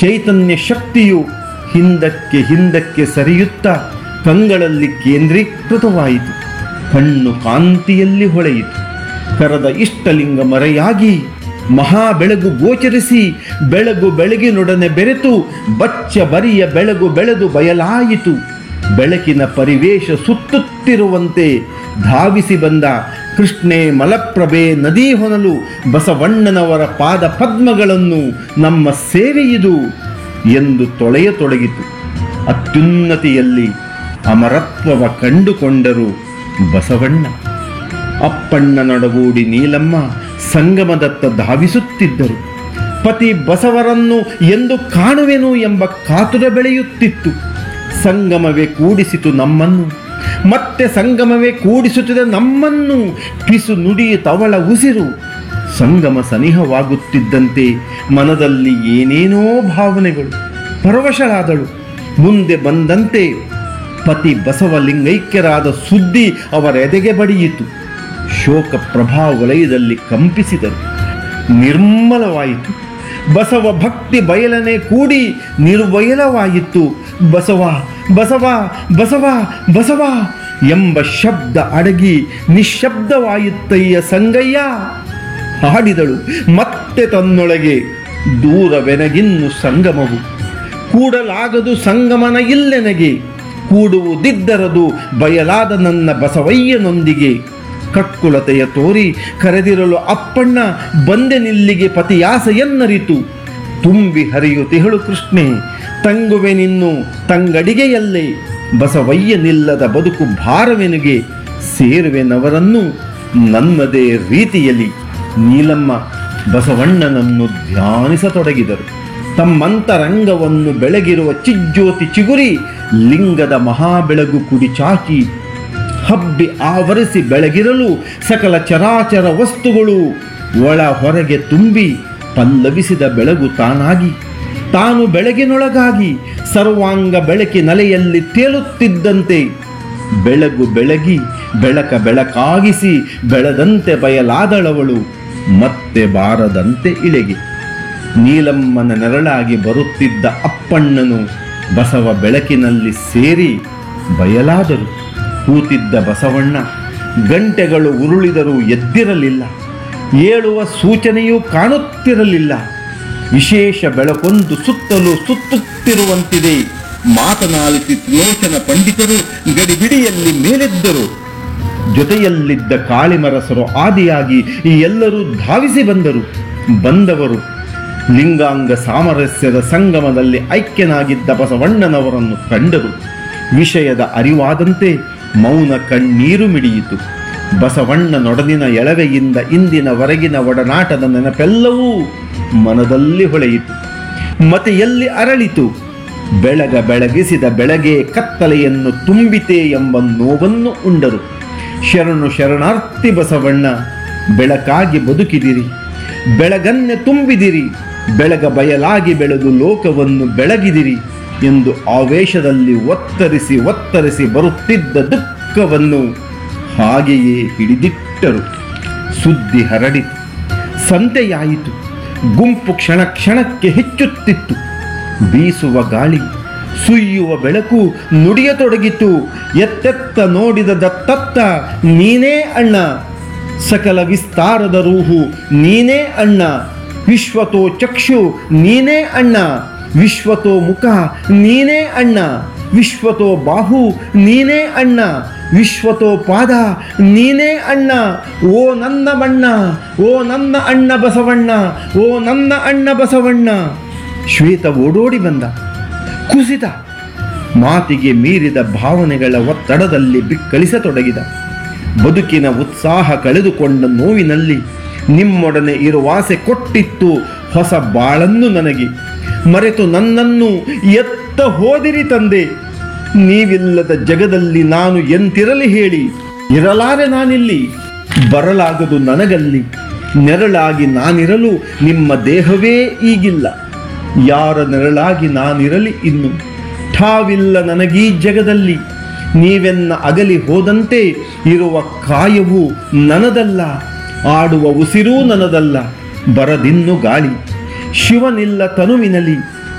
ಚೈತನ್ಯ ಶಕ್ತಿಯು ಹಿಂದಕ್ಕೆ ಹಿಂದಕ್ಕೆ ಸರಿಯುತ್ತಾ ಕಂಗಳಲ್ಲಿ ಕೇಂದ್ರೀಕೃತವಾಯಿತು. ಕಣ್ಣು ಕಾಂತಿಯಲ್ಲಿ ಹೊಳೆಯಿತು. ಕರದ ಇಷ್ಟಲಿಂಗ ಮರೆಯಾಗಿ ಮಹಾ ಬೆಳಗು ಗೋಚರಿಸಿ ಬೆಳಗು ಬೆಳಗಿನೊಡನೆ ಬೆರೆತು ಬಚ್ಚ ಬರಿಯ ಬೆಳಗು ಬೆಳೆದು ಬಯಲಾಯಿತು. ಬೆಳಕಿನ ಪರಿವೇಶ ಸುತ್ತುತ್ತಿರುವಂತೆ ಧಾವಿಸಿ ಬಂದ ಕೃಷ್ಣೆ ಮಲಪ್ರಭೆ ನದಿ ಹೊನಲು ಬಸವಣ್ಣನವರ ಪಾದ ಪದ್ಮಗಳನ್ನು ನಮ್ಮ ಸೇವೆಯಿದು ಎಂದು ತೊಳೆಯತೊಡಗಿತು. ಅತ್ಯುನ್ನತಿಯಲ್ಲಿ ಅಮರತ್ವವ ಕಂಡುಕೊಂಡರು ಬಸವಣ್ಣ. ಅಪ್ಪಣ್ಣನೊಡಗೂಡಿ ನೀಲಮ್ಮ ಸಂಗಮದತ್ತ ಧಾವಿಸುತ್ತಿದ್ದರು. ಪತಿ ಬಸವರನ್ನು ಎಂದು ಕಾಣುವೆನು ಎಂಬ ಕಾತುರ ಬೆಳೆಯುತ್ತಿತ್ತು. ಸಂಗಮವೇ ಕೂಡಿಸಿತು ನಮ್ಮನ್ನು, ಮತ್ತೆ ಸಂಗಮವೇ ಕೂಡಿಸುತ್ತಿದೆ ನಮ್ಮನ್ನು. ಪಿಸು ನುಡಿಯ ತವಳ ಉಸಿರು. ಸಂಗಮ ಸನಿಹವಾಗುತ್ತಿದ್ದಂತೆ ಮನದಲ್ಲಿ ಏನೇನೋ ಭಾವನೆಗಳು. ಪರವಶಳಾದಳು. ಮುಂದೆ ಬಂದಂತೆ ಪತಿ ಬಸವಲಿಂಗೈಕ್ಯರಾದ ಸುದ್ದಿ ಅವರ ಎದೆಗೆ ಬಡಿಯಿತು. ಶೋಕ ಪ್ರಭಾ ವಲಯದಲ್ಲಿ ಕಂಪಿಸಿದರು. ನಿರ್ಮಲವಾಯಿತು. ಬಸವ ಭಕ್ತಿ ಬಯಲನೆ ಕೂಡಿ ನಿರ್ವಯಲವಾಯಿತು. ಬಸವ ಬಸವ ಬಸವ ಬಸವ ಎಂಬ ಶಬ್ದ ಅಡಗಿ ನಿಶ್ಶಬ್ದವಾಯಿತಯ್ಯ ಸಂಗಯ್ಯ. ಹಾಡಿದಳು ಮತ್ತೆ ತನ್ನೊಳಗೆ, ದೂರವೆನಗಿನ್ನು ಸಂಗಮವು, ಕೂಡಲಾಗದು ಸಂಗಮನ ಇಲ್ಲೆನಗೆ, ಕೂಡುವುದಿದ್ದರದು ಬಯಲಾದ ನನ್ನ ಬಸವಯ್ಯನೊಂದಿಗೆ. ಕಕ್ಕುಲತೆಯ ತೋರಿ ಕರೆದಿರಲು ಅಪ್ಪಣ್ಣ ಬಂದೆನಿಲ್ಲಿಗೆ ಪತಿಯಾಸೆಯನ್ನರಿತು. ತುಂಬಿ ಹರಿಯುತ್ತಿಹಳು ಕೃಷ್ಣೆ, ತಂಗುವೆ ನಿನ್ನು ತಂಗಡಿಗೆಯಲ್ಲೇ. ಬಸವಯ್ಯನಿಲ್ಲದ ಬದುಕು ಭಾರವೆನುಗೆ, ಸೇರುವೆನವರನ್ನು ನನ್ನದೇ ರೀತಿಯಲ್ಲಿ. ನೀಲಮ್ಮ ಬಸವಣ್ಣನನ್ನು ಧ್ಯಾನಿಸತೊಡಗಿದರು. ತಮ್ಮಂತರಂಗವನ್ನು ಬೆಳಗಿರುವ ಚಿಜ್ಯೋತಿ ಚಿಗುರಿ ಲಿಂಗದ ಮಹಾಬೆಳಗು ಕುಡಿಚಾಚಿ ಹಬ್ಬಿ ಆವರಿಸಿ ಬೆಳಗಿರಲು ಸಕಲ ಚರಾಚರ ವಸ್ತುಗಳು ಒಳ ಹೊರಗೆ ತುಂಬಿ ಪಲ್ಲವಿಸಿದ ಬೆಳಗು ತಾನಾಗಿ, ತಾನು ಬೆಳಗಿನೊಳಗಾಗಿ ಸರ್ವಾಂಗ ಬೆಳಕಿನಲೆಯಲ್ಲಿ ತೇಲುತ್ತಿದ್ದಂತೆ ಬೆಳಗು ಬೆಳಗಿ ಬೆಳಕ ಬೆಳಕಾಗಿಸಿ ಬೆಳೆದಂತೆ ಬಯಲಾದಳವಳು ಮತ್ತೆ ಬಾರದಂತೆ ಇಳೆಗೆ. ನೀಲಮ್ಮನ ನೆರಳಾಗಿ ಬರುತ್ತಿದ್ದ ಅಪ್ಪಣ್ಣನು ಬಸವ ಬೆಳಕಿನಲ್ಲಿ ಸೇರಿ ಬಯಲಾದರು. ಕೂತಿದ್ದ ಬಸವಣ್ಣ ಗಂಟೆಗಳು ಉರುಳಿದರೂ ಎದ್ದಿರಲಿಲ್ಲ. ಏಳುವ ಸೂಚನೆಯೂ ಕಾಣುತ್ತಿರಲಿಲ್ಲ. ವಿಶೇಷ ಬೆಳಕೊಂದು ಸುತ್ತಲೂ ಸುತ್ತುತ್ತಿರುವಂತಿದೆ. ಮಾತನಾಡಿಸಿ ತ್ರಿಲೋಚನ ಪಂಡಿತರು ಗಡಿಬಿಡಿಯಲ್ಲಿ ಮೇಲೆದ್ದರು. ಜೊತೆಯಲ್ಲಿದ್ದ ಕಾಳಿಮರಸರು ಆದಿಯಾಗಿ ಈ ಎಲ್ಲರೂ ಧಾವಿಸಿ ಬಂದವರು ಲಿಂಗಾಂಗ ಸಾಮರಸ್ಯದ ಸಂಗಮದಲ್ಲಿ ಐಕ್ಯನಾಗಿದ್ದ ಬಸವಣ್ಣನವರನ್ನು ಕಂಡರು. ವಿಷಯದ ಅರಿವಾದಂತೆ ಮೌನ ಕಣ್ಣೀರು ಮಿಡಿಯಿತು. ಬಸವಣ್ಣನೊಡನಿನ ಎಳವೆಯಿಂದ ಇಂದಿನವರೆಗಿನ ಒಡನಾಟದ ನೆನಪೆಲ್ಲವೂ ಮನದಲ್ಲಿ ಹೊಳೆಯಿತು, ಮತೆಯಲ್ಲಿ ಅರಳಿತು. ಬೆಳಗಿಸಿದ ಬೆಳಗ್ಗೆ ಕತ್ತಲೆಯನ್ನು ತುಂಬಿತೆ ಎಂಬ ನೋವನ್ನು ಉಂಡರು. ಶರಣಾರ್ಥಿ ಬಸವಣ್ಣ, ಬೆಳಕಾಗಿ ಬದುಕಿದಿರಿ, ಬೆಳಗನ್ನೆ ತುಂಬಿದಿರಿ, ಬೆಳಗ ಬಯಲಾಗಿ ಬೆಳೆದು ಲೋಕವನ್ನು ಬೆಳಗಿದಿರಿ ಎಂದು ಆವೇಶದಲ್ಲಿ ಒತ್ತರಿಸಿ ಬರುತ್ತಿದ್ದ ದುಃಖವನ್ನು ಹಾಗೆಯೇ ಹಿಡಿದಿಟ್ಟರು. ಸುದ್ದಿ ಹರಡಿತು. ಸಂತೆಯಾಯಿತು. ಗುಂಪು ಕ್ಷಣಕ್ಕೆ ಹೆಚ್ಚುತ್ತಿತ್ತು. ಬೀಸುವ ಗಾಳಿ, ಸುಯ್ಯುವ ಬೆಳಕು ನುಡಿಯತೊಡಗಿತು. ಎತ್ತೆತ್ತ ನೋಡಿದ ದತ್ತತ್ತ ನೀನೇ ಅಣ್ಣ, ಸಕಲ ವಿಸ್ತಾರದ ರೂಹು ನೀನೇ ಅಣ್ಣ, ವಿಶ್ವತೋ ಚಕ್ಷು ನೀನೇ ಅಣ್ಣ, ವಿಶ್ವತೋ ಮುಖ ನೀನೇ ಅಣ್ಣ, ವಿಶ್ವತೋ ಬಾಹು ನೀನೇ ಅಣ್ಣ, ವಿಶ್ವತೋ ಪಾದ ನೀನೇ ಅಣ್ಣ. ಓ ನನ್ನ ಬಣ್ಣ, ಓ ನನ್ನ ಅಣ್ಣ ಬಸವಣ್ಣ, ಓ ನನ್ನ ಅಣ್ಣ ಬಸವಣ್ಣ. ಶ್ವೇತ ಓಡೋಡಿ ಬಂದ. ಕುಸಿತ. ಮಾತಿಗೆ ಮೀರಿದ ಭಾವನೆಗಳ ಒತ್ತಡದಲ್ಲಿ ಬಿಕ್ಕಳಿಸತೊಡಗಿದ. ಬದುಕಿನ ಉತ್ಸಾಹ ಕಳೆದುಕೊಂಡ ನೋವಿನಲ್ಲಿ ನಿಮ್ಮೊಡನೆ ಇರುವಾಸೆ ಕೊಟ್ಟಿತ್ತು ಹೊಸ ಬಾಳನ್ನು ನನಗೆ. ಮರೆತು ನನ್ನನ್ನು ಎತ್ತ ಹೋದಿರಿ ತಂದೆ. ನೀವಿಲ್ಲದ ಜಗದಲ್ಲಿ ನಾನು ಎಂತಿರಲಿ ಹೇಳಿ. ಇರಲಾರೆ ನಾನಿಲ್ಲಿ, ಬರಲಾಗದು ನನಗಲ್ಲಿ. ನೆರಳಾಗಿ ನಾನಿರಲು ನಿಮ್ಮ ದೇಹವೇ ಈಗಿಲ್ಲ. ಯಾರ ನೆರಳಾಗಿ ನಾನಿರಲಿ ಇನ್ನು? ಠಾವಿಲ್ಲ ನನಗೀ ಜಗದಲ್ಲಿ. ನೀವೆನ್ನ ಅಗಲಿ ಹೋದಂತೆ ಇರುವ ಕಾಯವು ನನದಲ್ಲ, ಆಡುವ ಉಸಿರೂ ನನದಲ್ಲ. ಬರದಿನ್ನು ಗಾಳಿ. ಶಿವನಿಲ್ಲ ತನುವಿನಲಿ,